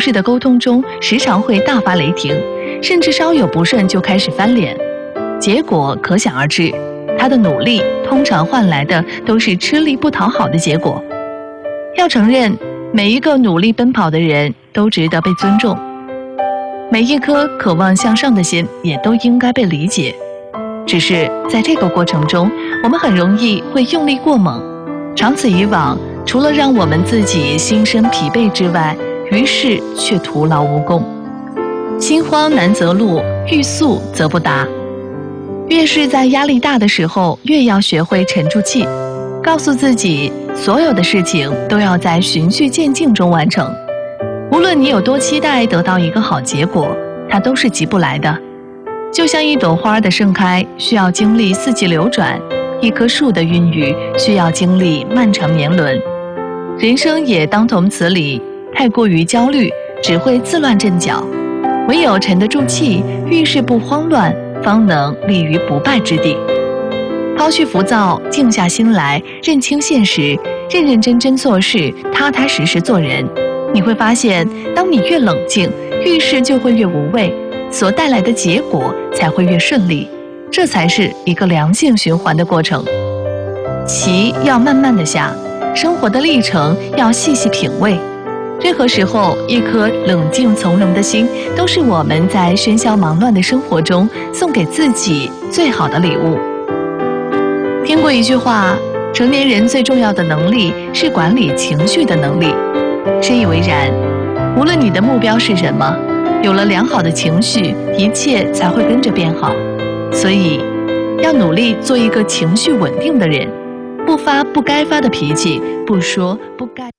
事的沟通中时常会大发雷霆，甚至稍有不顺就开始翻脸，结果可想而知，他的努力通常换来的都是吃力不讨好的结果。要承认，每一个努力奔跑的人都值得被尊重，每一颗渴望向上的心也都应该被理解。只是在这个过程中，我们很容易会用力过猛，长此以往，除了让我们自己心生疲惫之外，于是却徒劳无功。心慌难择路，欲速则不达。越是在压力大的时候，越要学会沉住气，告诉自己所有的事情都要在循序渐进中完成。无论你有多期待得到一个好结果，它都是急不来的。就像一朵花的盛开需要经历四季流转，一棵树的孕育需要经历漫长年轮。人生也当同此理，太过于焦虑只会自乱阵脚，唯有沉得住气，遇事不慌乱，方能立于不败之地。抛去浮躁，静下心来，认清现实，认认真真做事，踏踏实实做人。你会发现，当你越冷静，遇事就会越无畏，所带来的结果才会越顺利。这才是一个良性循环的过程。棋要慢慢的下，生活的历程要细细品味。任何时候，一颗冷静从容的心，都是我们在喧嚣忙乱的生活中送给自己最好的礼物。听过一句话，成年人最重要的能力是管理情绪的能力。深以为然。无论你的目标是什么，有了良好的情绪，一切才会跟着变好。所以，要努力做一个情绪稳定的人，不发不该发的脾气，不说不该。